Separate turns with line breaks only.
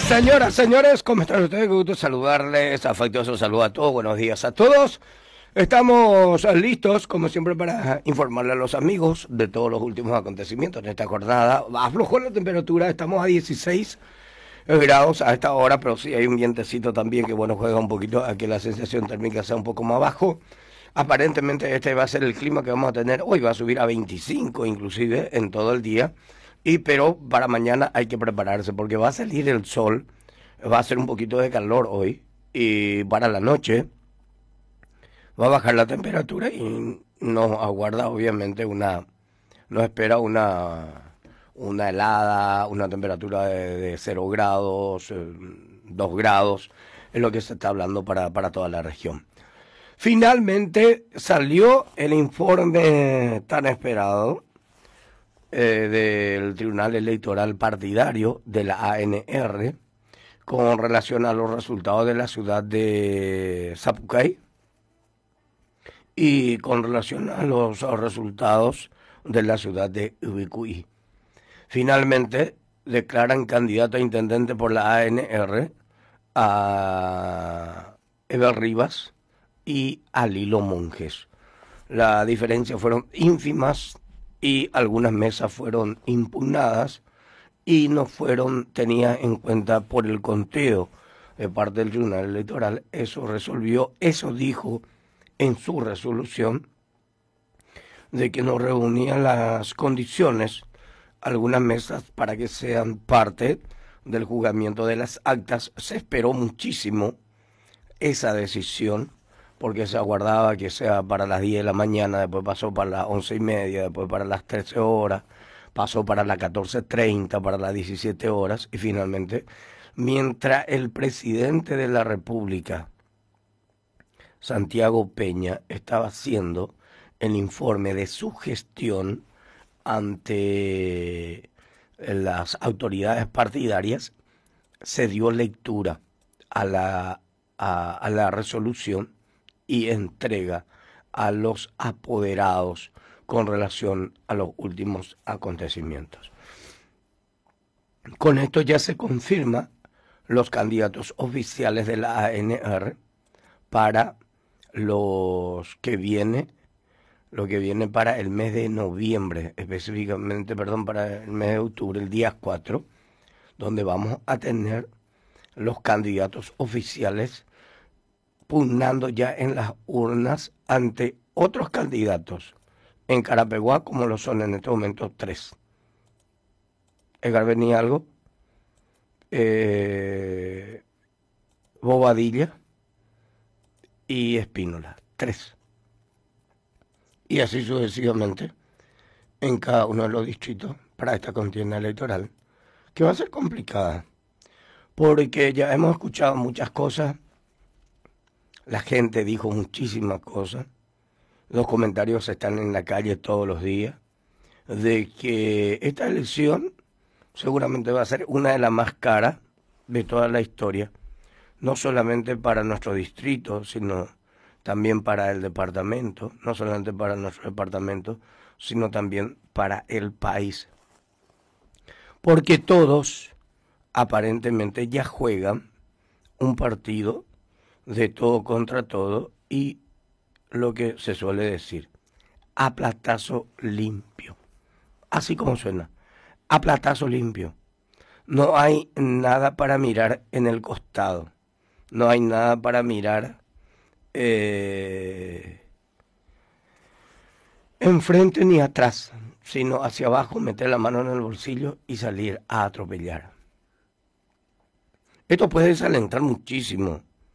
Señoras, señores, ¿cómo están ustedes? Qué gusto saludarles, afectuoso saludo a todos, buenos días a todos. Estamos listos, como siempre, para informarle a los amigos de todos los últimos acontecimientos en esta jornada. Aflojó la temperatura, estamos a 16 grados a esta hora, pero sí hay un vientecito también que, bueno, juega un poquito a que la sensación térmica sea un poco más bajo. Aparentemente este va a ser el clima que vamos a tener hoy, va a subir a 25 inclusive en todo el día. Pero para mañana hay que prepararse porque va a salir el sol, va a hacer un poquito de calor hoy y para la noche va a bajar la temperatura y nos aguarda obviamente nos espera una helada, una temperatura de 0 grados, 2 grados, es lo que se está hablando para toda la región. Finalmente salió el informe tan esperado del Tribunal Electoral Partidario de la ANR con relación a los resultados de la ciudad de Zapucay y con relación a los resultados de la ciudad de Ubicuy. Finalmente declaran candidato a intendente por la ANR a Eber Rivas y a Lilo Monjes. La diferencia fueron ínfimas y algunas mesas fueron impugnadas y no fueron tenidas en cuenta por el conteo de parte del Tribunal Electoral. Eso dijo en su resolución de que no reunían las condiciones algunas mesas para que sean parte del juzgamiento de las actas. Se esperó muchísimo esa decisión porque se aguardaba que sea para las 10 de la mañana, después pasó para las 11:30, después para las 13 horas, pasó para las 14:30, para las 17 horas, y finalmente, mientras el presidente de la República, Santiago Peña, estaba haciendo el informe de su gestión ante las autoridades partidarias, se dio lectura a la resolución y entrega a los apoderados con relación a los últimos acontecimientos. Con esto ya se confirma los candidatos oficiales de la ANR para lo que viene para el mes de noviembre, específicamente, para el mes de octubre, el día 4, donde vamos a tener los candidatos oficiales pugnando ya en las urnas ante otros candidatos en Carapeguá, como lo son en este momento 3. Edgar Benialgo, Bobadilla y Espínola, 3. Y así sucesivamente en cada uno de los distritos para esta contienda electoral, que va a ser complicada, porque ya hemos escuchado muchas cosas. La gente dijo muchísimas cosas, los comentarios están en la calle todos los días, de que esta elección seguramente va a ser una de las más caras de toda la historia, no solamente para nuestro distrito, sino también para el departamento, no solamente para nuestro departamento, sino también para el país. Porque todos aparentemente ya juegan un partido de todo contra todo y lo que se suele decir, a platazo limpio. Así como suena, a platazo limpio. No hay nada para mirar en el costado, no hay nada para mirar enfrente ni atrás, sino hacia abajo, meter la mano en el bolsillo y salir a atropellar. Esto puede desalentar muchísimo